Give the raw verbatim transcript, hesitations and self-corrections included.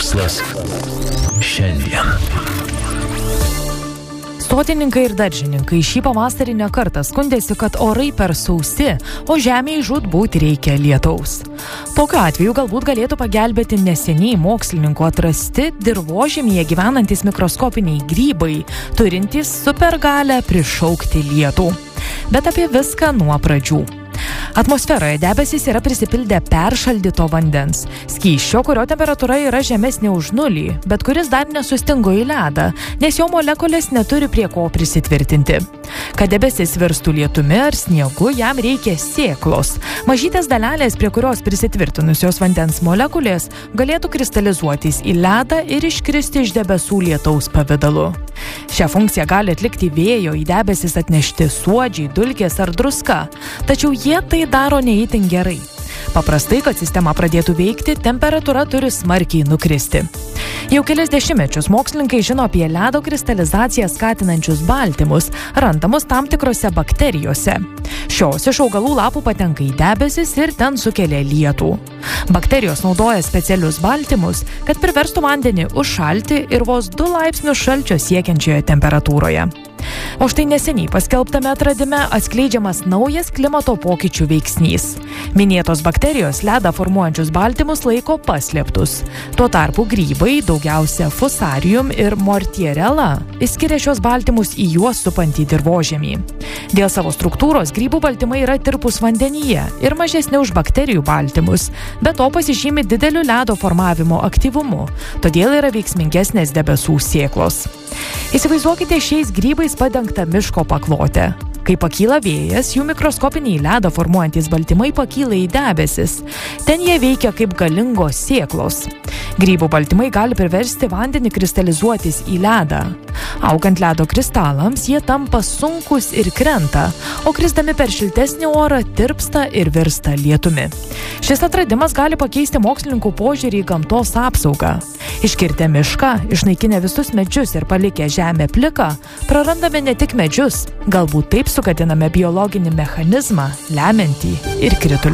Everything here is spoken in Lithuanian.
Mokslas šiandien. Sodininkai ir daržininkai šį pavasarį ne kartą skundėsi, kad orai per sausi, o žemėje žūtbūt reikia lietaus. Tokiu atveju galbūt galėtų pagelbėti neseniai mokslininkų atrasti dirvožemyje gyvenantys mikroskopiniai grybai, turintys supergalę prišaukti lietų. Bet apie viską nuo pradžių. Atmosferoje debesys yra prisipildę peršaldyto vandens, skysčio, kurio temperatūra yra žemesnė už nulį, bet kuris dar nesustingo į ledą, nes jo molekulės neturi prie ko prisitvirtinti. Kad debesis virstų lietumi ar sniegu, jam reikia sėklos. Mažytės dalelės, prie kurios prisitvirtinusios vandens molekulės, galėtų kristalizuotis į ledą ir iškristi iš debesų lietaus pavidalu. Šią funkciją gali atlikti vėjo į debesis atnešti suodžiai, dulkės ar druska, tačiau jie tai daro neįtin gerai. Paprastai, kad sistema pradėtų veikti, temperatūra turi smarkiai nukristi. Jau kelias dešimtmečius mokslininkai žino apie ledo kristalizaciją skatinančius baltymus, randamus tam tikrose bakterijose. Šios iš augalų lapų patenka į debesis ir ten sukelia lietų. Bakterijos naudoja specialius baltymus, kad priverstų vandenį užšalti ir vos du laipsnius šalčio siekiančioje temperatūroje. O štai neseniai paskelbtame atradime atskleidžiamas naujas klimato pokyčių veiksnys. Minėtos bakterijos ledą formuojančius baltymus laiko paslėptus. Tuo tarpu grybai, daugiausia Fusarium ir Mortierella, išskiria šios baltymus į juos supantį dirvožemį. Dėl savo struktūros grybų baltymai yra tirpūs vandenyje ir mažesni už bakterijų baltymus, bet to pasižymi dideliu ledo formavimo aktyvumu, todėl yra veiksmingesnės debesų sėklos. Įsivaizduokite šiais grybais padengtą miško paklotę. Kai pakyla vėjas, jų mikroskopiniai ledą formuojantys baltymai pakyla į debesis. Ten jie veikia kaip galingos sėklos. Grybų baltymai gali priversti vandenį kristalizuotis į ledą. Augant ledo kristalams, jie tampa sunkus ir krenta, o krisdami per šiltesnį orą tirpsta ir virsta lietumi. Šis atradimas gali pakeisti mokslininkų požiūrį į gamtos apsaugą. Iškirtę mišką, išnaikinę visus medžius ir palikę žemę pliką, prarandame ne tik medžius, galbūt taip sugadiname biologinį mechanizmą, lemiantį ir kritulius.